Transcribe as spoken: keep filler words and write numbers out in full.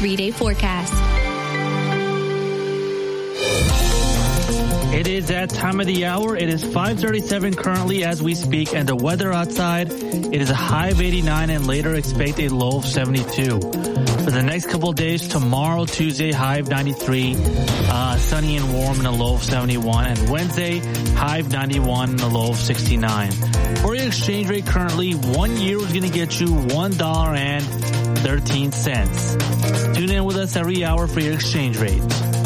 three-day forecast. It is that time of the hour. It is five thirty-seven currently as we speak, and the weather outside, it is a high of eighty-nine and later expect a low of seventy-two. For the next couple of days, tomorrow, Tuesday, high of ninety-three, uh, sunny and warm and a low of seventy-one, and Wednesday, high of ninety-one and a low of sixty-nine. For your exchange rate currently, one euro is going to get you one dollar and thirteen cents. Tune in with us every hour for your exchange rate.